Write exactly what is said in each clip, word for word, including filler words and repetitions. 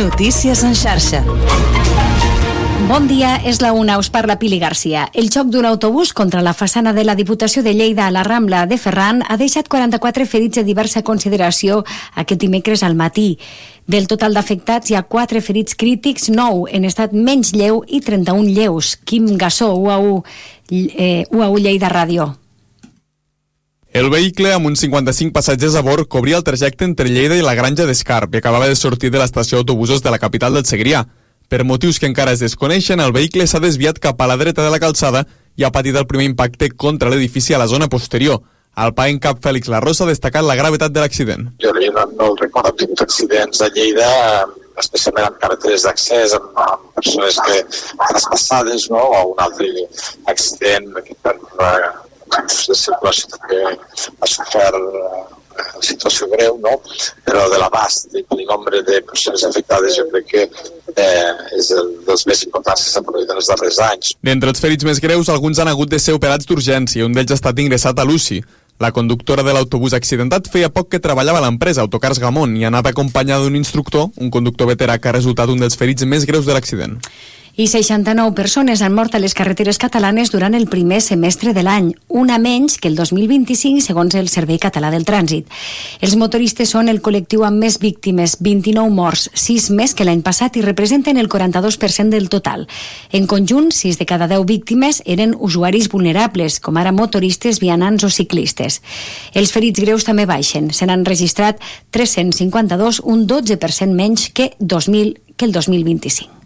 Notícies en xarxa. Bon dia, és la una, us parla Pili Garcia. El xoc d'un autobús contra la façana de la Diputació de Lleida a la Rambla de Ferran ha deixat quaranta-quatre ferits de diversa consideració aquest dimecres al matí. Del total d'afectats hi ha quatre ferits crítics, nou en estat menys lleu i trenta-un lleus. Quim Gassó, U A U, eh, U A U Lleida Ràdio. El vehicle, amb uns cinquanta-cinc passatgers a bord, cobria el trajecte entre Lleida i la Granja d'Escarp i acabava de sortir de l'estació d'autobusos de la capital del Segrià. Per motius que encara es desconeixen, el vehicle s'ha desviat cap a la dreta de la calçada i ha patit el primer impacte contra l'edifici a la zona posterior. El PAE en cap Fèlix Larrosa ha destacat la gravetat de l'accident. Jo no, no el recordo, he tingut accidents a Lleida, especialment amb carreteres d'accés, amb, amb persones que traspassades, no? O un altre accident que per una de circulació que ha sofert una situació greu, no? Però de l'abast i el nombre de persones afectades jo crec que eh, és el dels més importants que s'han produït en els darrers anys. D'entre els ferits més greus, alguns han hagut de ser operats d'urgència i un d'ells ha estat ingressat a l'U C I. La conductora de l'autobús accidentat feia poc que treballava a l'empresa Autocars Gamont i anava acompanyada d'un instructor, un conductor veterà que ha resultat un dels ferits més greus de l'accident. I seixanta-nou persones han mort a les carreteres catalanes durant el primer semestre de l'any, una menys que el dos mil vint-i-cinc, segons el Servei Català del Trànsit. Els motoristes són el col·lectiu amb més víctimes, vint-i-nou morts, sis més que l'any passat i representen el quaranta-dos per cent del total. En conjunt, sis de cada deu víctimes eren usuaris vulnerables, com ara motoristes, vianants o ciclistes. Els ferits greus també baixen. Se n'han registrat tres-cents cinquanta-dos, un dotze per cent menys que, dos mil, que el dos mil vint-i-cinc.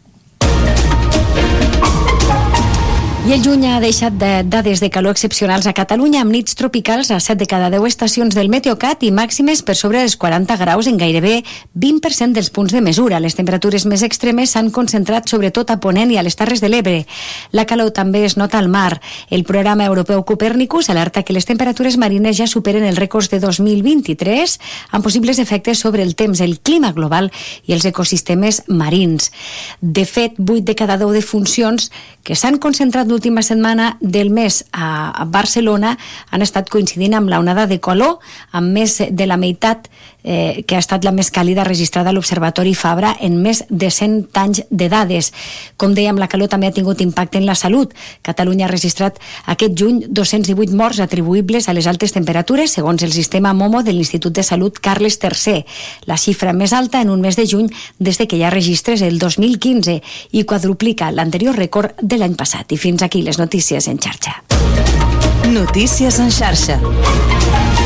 I el juny ha deixat de dades de calor excepcionals a Catalunya, amb nits tropicals a set de cada deu estacions del Meteocat i màximes per sobre dels quaranta graus en gairebé vint per cent dels punts de mesura. Les temperatures més extremes s'han concentrat sobretot a Ponent i a les Terres de l'Ebre. La calor també es nota al mar. El programa europeu Copernicus alerta que les temperatures marines ja superen els rècords de dos mil vint-i-tres, amb possibles efectes sobre el temps, el clima global i els ecosistemes marins. De fet, vuit de cada deu defuncions que s'han concentrat l'última setmana del mes a Barcelona han estat coincidint amb la onada de calor, amb més de la meitat eh, que ha estat la més càlida registrada a l'Observatori Fabra en més de cent anys de dades. Com dèiem, la calor també ha tingut impacte en la salut. Catalunya ha registrat aquest juny dos-cents divuit morts atribuïbles a les altes temperatures, segons el sistema Momo de l'Institut de Salut Carles tercer, la xifra més alta en un mes de juny des de que hi ha registres el dos mil quinze i quadruplica l'anterior rècord de l'any passat. I fins aquí les notícies en xarxa. Notícies en xarxa.